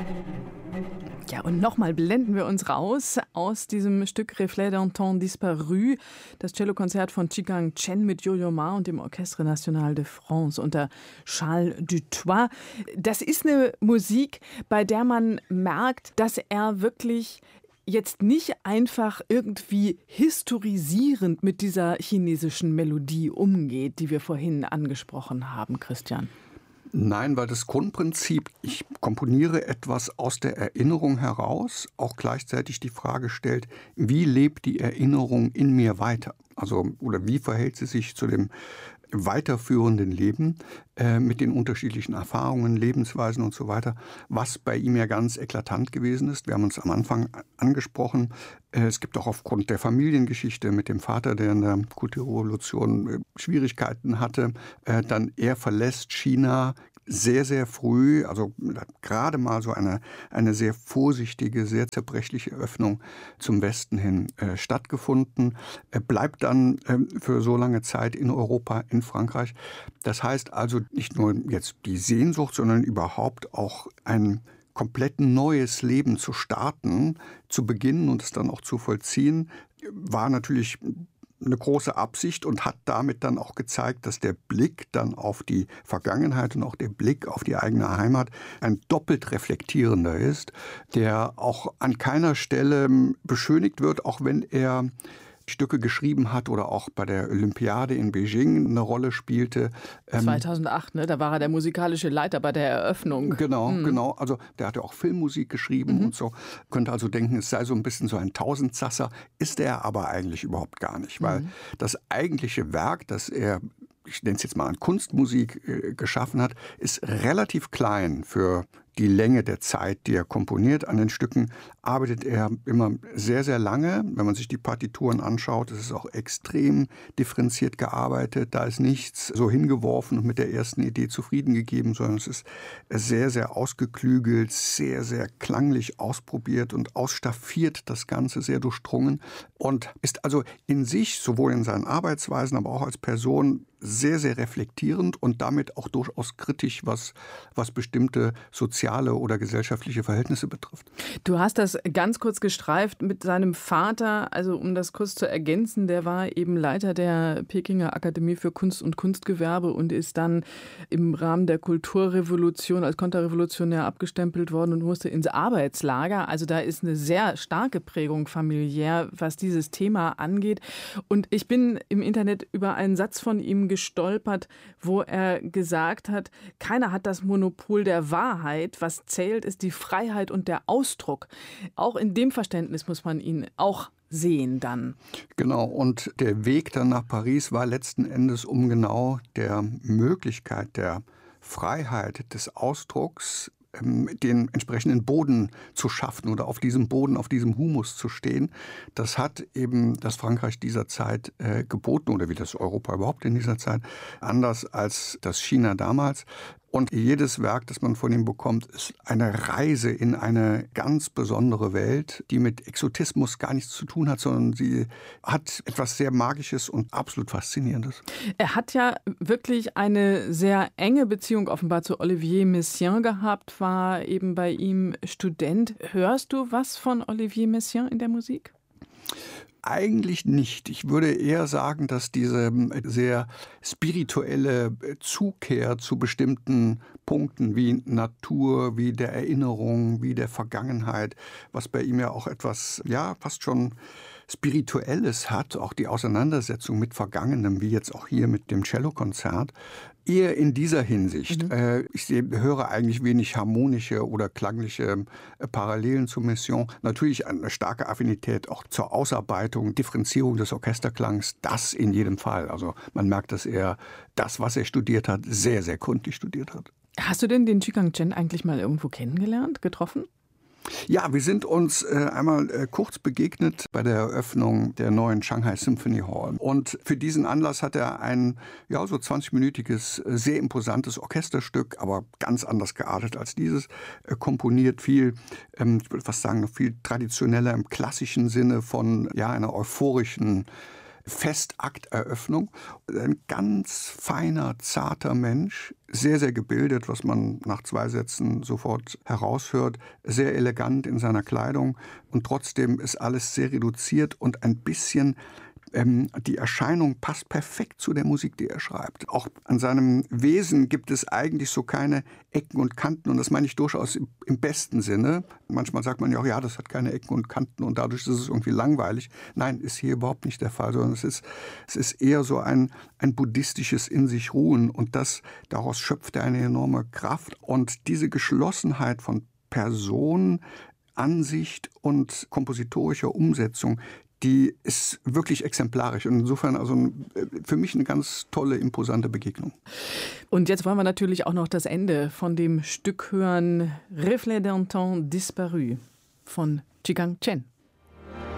Ja, und nochmal blenden wir uns raus aus diesem Stück Reflet d'un temps disparu, das Cellokonzert von Chigang Chen mit Yo-Yo Ma und dem Orchestre National de France unter Charles Dutoit. Das ist eine Musik, bei der man merkt, dass er wirklich jetzt nicht einfach irgendwie historisierend mit dieser chinesischen Melodie umgeht, die wir vorhin angesprochen haben, Christian. Nein, weil das Grundprinzip, ich komponiere etwas aus der Erinnerung heraus, auch gleichzeitig die Frage stellt, wie lebt die Erinnerung in mir weiter? Also, oder wie verhält sie sich zu dem weiterführenden Leben mit den unterschiedlichen Erfahrungen, Lebensweisen und so weiter, was bei ihm ja ganz eklatant gewesen ist. Wir haben uns am Anfang angesprochen, es gibt auch aufgrund der Familiengeschichte mit dem Vater, der in der Kulturrevolution Schwierigkeiten hatte, dann er verlässt China sehr, sehr früh, also gerade mal so eine sehr vorsichtige, sehr zerbrechliche Öffnung zum Westen hin stattgefunden. Er bleibt dann für so lange Zeit in Europa, in Frankreich. Das heißt also nicht nur jetzt die Sehnsucht, sondern überhaupt auch ein komplett neues Leben zu starten, zu beginnen und es dann auch zu vollziehen, war natürlich eine große Absicht und hat damit dann auch gezeigt, dass der Blick dann auf die Vergangenheit und auch der Blick auf die eigene Heimat ein doppelt reflektierender ist, der auch an keiner Stelle beschönigt wird, auch wenn er Stücke geschrieben hat oder auch bei der Olympiade in Beijing eine Rolle spielte. 2008, ne? Da war er der musikalische Leiter bei der Eröffnung. Genau. Also der hatte auch Filmmusik geschrieben und so. Könnte also denken, es sei so ein bisschen so ein Tausendsasser. Ist er aber eigentlich überhaupt gar nicht. Weil das eigentliche Werk, das er, ich nenne es jetzt mal an Kunstmusik geschaffen hat, ist relativ klein für die Länge der Zeit, die er komponiert. An den Stücken arbeitet er immer sehr, sehr lange. Wenn man sich die Partituren anschaut, ist es auch extrem differenziert gearbeitet. Da ist nichts so hingeworfen und mit der ersten Idee zufrieden gegeben, sondern es ist sehr, sehr ausgeklügelt, sehr, sehr klanglich ausprobiert und ausstaffiert, das Ganze sehr durchdrungen und ist also in sich, sowohl in seinen Arbeitsweisen, aber auch als Person, sehr, sehr reflektierend und damit auch durchaus kritisch, was bestimmte soziale oder gesellschaftliche Verhältnisse betrifft. Du hast das ganz kurz gestreift mit seinem Vater, also um das kurz zu ergänzen, der war eben Leiter der Pekinger Akademie für Kunst und Kunstgewerbe und ist dann im Rahmen der Kulturrevolution als Konterrevolutionär abgestempelt worden und musste ins Arbeitslager. Also da ist eine sehr starke Prägung familiär, was dieses Thema angeht. Und ich bin im Internet über einen Satz von ihm gestolpert, wo er gesagt hat, keiner hat das Monopol der Wahrheit. Was zählt, ist die Freiheit und der Ausdruck. Auch in dem Verständnis muss man ihn auch sehen dann. Genau, und der Weg dann nach Paris war letzten Endes, um genau der Möglichkeit der Freiheit des Ausdrucks den entsprechenden Boden zu schaffen oder auf diesem Boden, auf diesem Humus zu stehen. Das hat eben das Frankreich dieser Zeit geboten oder wie das Europa überhaupt in dieser Zeit, anders als das China damals. Und jedes Werk, das man von ihm bekommt, ist eine Reise in eine ganz besondere Welt, die mit Exotismus gar nichts zu tun hat, sondern sie hat etwas sehr Magisches und absolut Faszinierendes. Er hat ja wirklich eine sehr enge Beziehung offenbar zu Olivier Messiaen gehabt, war eben bei ihm Student. Hörst du was von Olivier Messiaen in der Musik? Eigentlich nicht. Ich würde eher sagen, dass diese sehr spirituelle Zukehr zu bestimmten Punkten wie Natur, wie der Erinnerung, wie der Vergangenheit, was bei ihm ja auch etwas, ja, fast schon Spirituelles hat, auch die Auseinandersetzung mit Vergangenem, wie jetzt auch hier mit dem Cellokonzert, eher in dieser Hinsicht. Ich höre eigentlich wenig harmonische oder klangliche Parallelen zu Messiaen. Natürlich eine starke Affinität auch zur Ausarbeitung, Differenzierung des Orchesterklangs, das in jedem Fall. Also man merkt, dass er das, was er studiert hat, sehr, sehr gründlich studiert hat. Hast du denn den Chigang Chen eigentlich mal irgendwo kennengelernt, getroffen? Ja, wir sind uns einmal kurz begegnet bei der Eröffnung der neuen Shanghai Symphony Hall. Und für diesen Anlass hat er ein so 20-minütiges, sehr imposantes Orchesterstück, aber ganz anders geartet als dieses, komponiert. Viel, ich würde fast sagen, noch viel traditioneller im klassischen Sinne von einer euphorischen Festakteröffnung. Ein ganz feiner, zarter Mensch, sehr, sehr gebildet, was man nach 2 Sätzen sofort heraushört, sehr elegant in seiner Kleidung und trotzdem ist alles sehr reduziert und ein bisschen die Erscheinung passt perfekt zu der Musik, die er schreibt. Auch an seinem Wesen gibt es eigentlich so keine Ecken und Kanten und das meine ich durchaus im besten Sinne. Manchmal sagt man ja auch, ja, das hat keine Ecken und Kanten und dadurch ist es irgendwie langweilig. Nein, ist hier überhaupt nicht der Fall, sondern es ist eher so ein buddhistisches in sich ruhen und daraus schöpft er eine enorme Kraft und diese Geschlossenheit von Person, Ansicht und kompositorischer Umsetzung, die ist wirklich exemplarisch und insofern also für mich eine ganz tolle, imposante Begegnung. Und jetzt wollen wir natürlich auch noch das Ende von dem Stück hören, Reflet d'un temps disparu von Chigang Chen.